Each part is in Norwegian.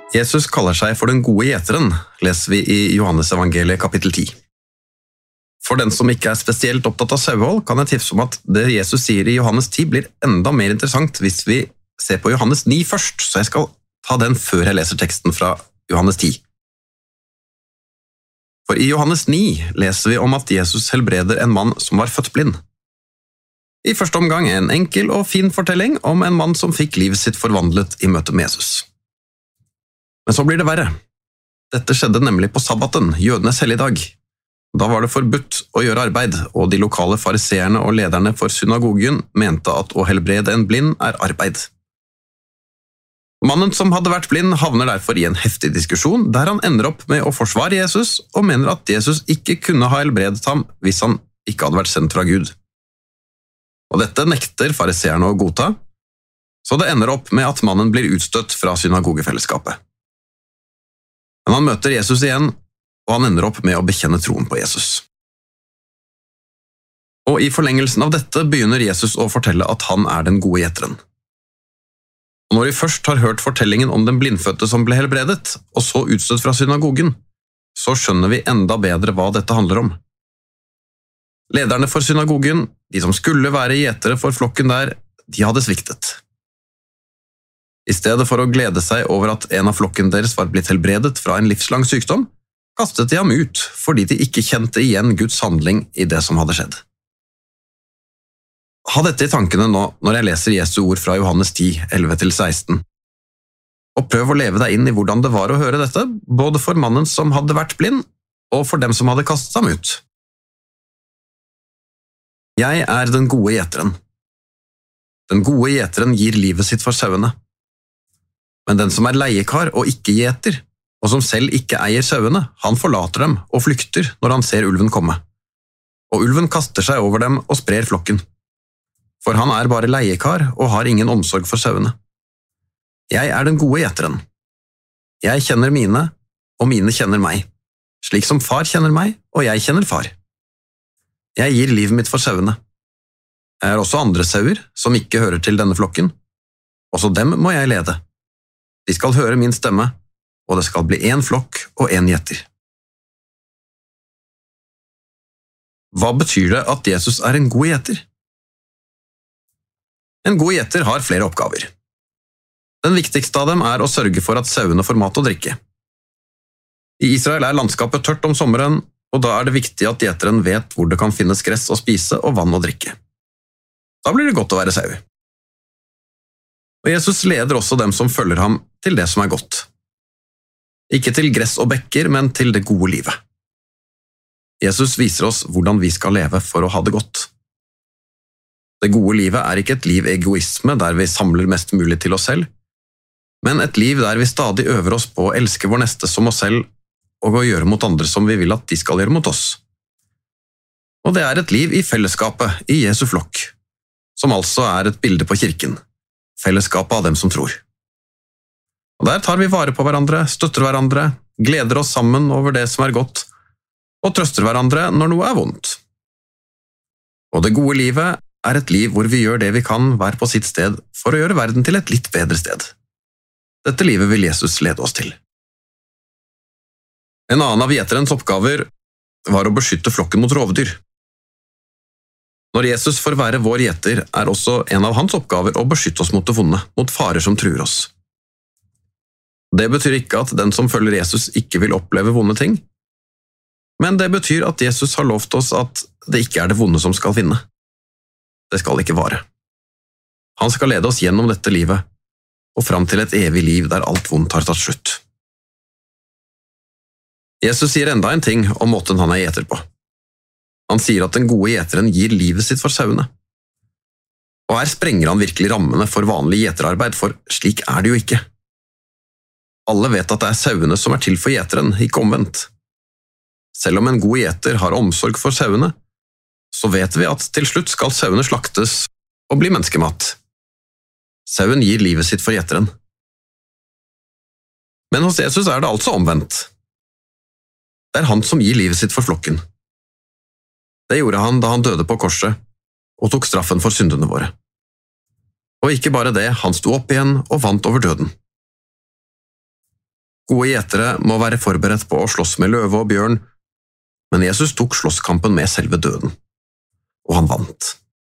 Jesus kaller seg for den gode gjeteren, leser vi i Johannes evangeliet kapittel 10. For den som ikke er spesielt opptatt av sauehold, kan jeg tipse om at det Jesus sier i Johannes 10 blir enda mer interessant hvis vi ser på Johannes 9 først, så jeg skal ta den før jeg leser teksten fra Johannes 10. For i Johannes 9 leser vi om at Jesus helbreder en mann som var født blind. I første omgang en enkel og fin fortelling om en mann som fikk livet sitt forvandlet i møte med Jesus. Men så blir det verre. Dette skjedde nemlig på sabbaten, jødenes helligdag. Da var det forbudt å gjøre arbeid, og de lokale fariseerne og lederne for synagogen mente at å helbrede en blind er arbeid. Mannen som hadde vært blind havner derfor i en heftig diskusjon, der han ender opp med å forsvare Jesus og mener at Jesus ikke kunne ha helbredet ham hvis han ikke hadde vært sendt fra Gud. Og dette nekter fariseerne å godta, så det ender opp med at mannen blir utstøtt fra synagogefellesskapet. Men han møter Jesus igjen, og han ender opp med å bekjenne troen på Jesus. Og i forlengelsen av dette begynner Jesus å fortelle at han er den gode gjeteren. Og når vi først har hørt fortellingen om den blindfødte som ble helbredet, og så utstøtt fra synagogen, så skjønner vi enda bedre hva dette handler om. Lederne for synagogen, de som skulle være gjetere for flokken der, de hadde sviktet. I stedet for å glede seg over at en av flokken deres var blitt helbredet fra en livslang sykdom, kastet de ham ut fordi de ikke kjente igjen Guds handling i det som hadde skjedd. Ha dette i tankene nå når jeg leser Jesu ord fra Johannes 10, 11-16. Og prøv å leve deg inn i hvordan det var å høre dette, både for mannen som hadde vært blind, og for dem som hadde kastet ham ut. Jeg er den gode gjeteren. Den gode gjeteren gir livet sitt for sauene. Men den som er leiekar og ikke gjeter, og som selv ikke eier sauene, han forlater dem og flykter når han ser ulven komme. Og ulven kaster seg over dem og sprer flokken. For han er bare leiekar og har ingen omsorg for sauene. Jeg er den gode gjeteren. Jeg kjenner mine, og mine kjenner meg, slik som far kjenner meg, og jeg kjenner far. Jeg gir livet mitt for sauene. Jeg har også andre sauer som ikke hører til denne flokken. Også dem må jeg lede. De skal høre min stemme, og det skal bli en flokk og en gjeter. Hva betyr det at Jesus er en god gjeter? En god gjeter har flere oppgaver. Den viktigste av dem er å sørge for at sauene får mat og drikke. I Israel er landskapet tørt om sommeren, og da er det viktig at gjeteren vet hvor det kan finnes gress å spise og vann å drikke. Da blir det godt å være sau. Og Jesus leder også dem som følger ham til det som er godt. Ikke til gress og bekker, men til det gode livet. Jesus viser oss hvordan vi skal leve for å ha det godt. Det gode livet er ikke et liv egoisme der vi samler mest mulig til oss selv, men et liv der vi stadig øver oss på å elske vår neste som oss selv og å gjøre mot andre som vi vil at de skal gjøre mot oss. Og det er et liv i fellesskapet, i Jesu flokk, som altså er et bilde på kirken, fellesskapet av dem som tror. Og der tar vi vare på hverandre, støtter hverandre, gleder oss sammen over det som er godt, og trøster hverandre når noe er vondt. Og det gode livet er et liv hvor vi gjør det vi kan hver på sitt sted for å gjøre verden til et litt bedre sted. Dette livet vil Jesus lede oss til. En annen av gjeterens oppgaver var å beskytte flokken mot rovdyr. Når Jesus får være vår gjeter, er også en av hans oppgaver å beskytte oss mot det vonde, mot farer som truer oss. Det betyr ikke at den som følger Jesus ikke vil oppleve vonde ting, men det betyr at Jesus har lovt oss at det ikke er det vonde som skal vinne. Det skal ikke vare. Han skal lede oss gjennom dette livet, og fram til et evig liv der alt vondt har tatt slutt. Jesus sier enda en ting om måten han er gjeter på. Han sier at den gode gjeteren gir livet sitt for sauene. Og her sprenger han virkelig rammene for vanlig gjeterarbeid, for slik er det jo ikke. Alle vet at det er sauene som er til for gjeteren, ikke omvendt. Selv om en god gjeter har omsorg for sauene, så vet vi at til slutt skal sauene slaktes og bli menneskemat. Sauen gir livet sitt for gjeteren. Men hos Jesus er det altså omvendt. Det er han som gir livet sitt for flokken. Det gjorde han da han døde på korset og tok straffen for syndene våre. Og ikke bare det, han sto opp igjen og vant over døden. Gode gjetere må være forberedt på å slåss med løve og bjørn, men Jesus tok slåsskampen med selve døden, og han vant.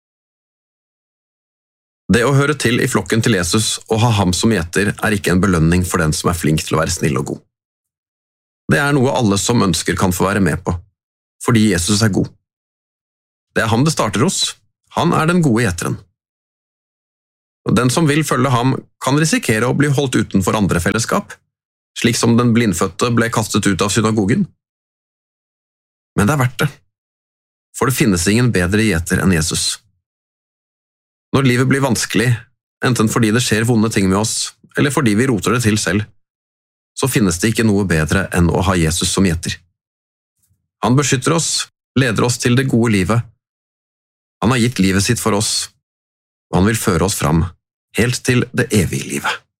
Det å høre til i flokken til Jesus og ha ham som gjeter er ikke en belønning for den som er flink til å være snill og god. Det er noe alle som ønsker kan få være med på, fordi Jesus er god. Det er ham det starter hos, han er den gode gjeteren. Og den som vil følge ham kan risikere å bli holdt utenfor andre fellesskap, slik som den blindfødte ble kastet ut av synagogen. Men det er verdt det, for det finnes ingen bedre gjeter enn Jesus. Når livet blir vanskelig, enten fordi det skjer vonde ting med oss, eller fordi vi roter det til selv, så finnes det ikke noe bedre enn å ha Jesus som gjeter. Han beskytter oss, leder oss til det gode livet. Han har gitt livet sitt for oss, og han vil føre oss fram helt til det evige livet.